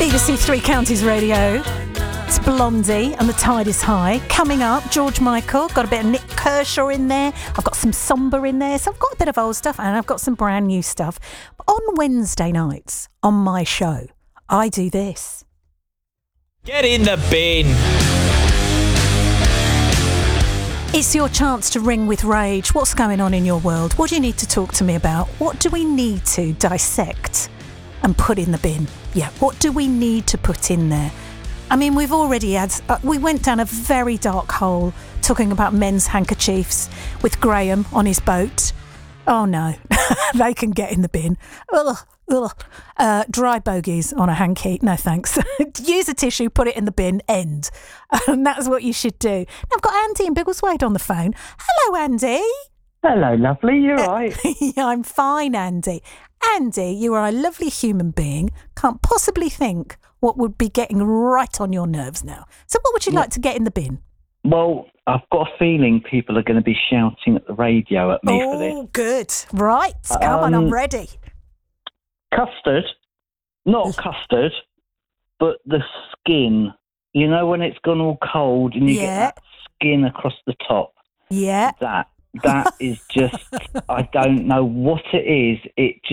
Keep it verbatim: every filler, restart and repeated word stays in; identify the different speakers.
Speaker 1: B B C Three Counties Radio. It's Blondie and The Tide is High. Coming up, George Michael. Got a bit of Nick Kershaw in there. I've got some Somber in there. So I've got a bit of old stuff and I've got some brand new stuff. But on Wednesday nights, on my show, I do this.
Speaker 2: Get in the bin.
Speaker 1: It's your chance to ring with rage. What's going on in your world? What do you need to talk to me about? What do we need to dissect and put in the bin? Yeah, what do we need to put in there? I mean, we've already had... Uh, we went down a very dark hole talking about men's handkerchiefs with Graham on his boat. Oh, no. They can get in the bin. Ugh, ugh. Uh, dry bogies on a hanky. No, thanks. Use a tissue, put it in the bin, end. And that's what you should do. Now, I've got Andy in Biggleswade on the phone. Hello, Andy.
Speaker 3: Hello, lovely. You're right.
Speaker 1: Yeah, I'm fine, Andy. Andy, you are a lovely human being. Can't possibly think what would be getting right on your nerves now. So what would you like to get in the bin?
Speaker 3: Well, I've got a feeling people are going to be shouting at the radio at me
Speaker 1: oh,
Speaker 3: for this.
Speaker 1: Oh, good. Right. Come um, on, I'm ready.
Speaker 3: Custard. Not custard, but the skin. You know when it's gone all cold and you
Speaker 1: yeah.
Speaker 3: get that skin across the top?
Speaker 1: Yeah.
Speaker 3: That. That is just, I don't know what it is. It just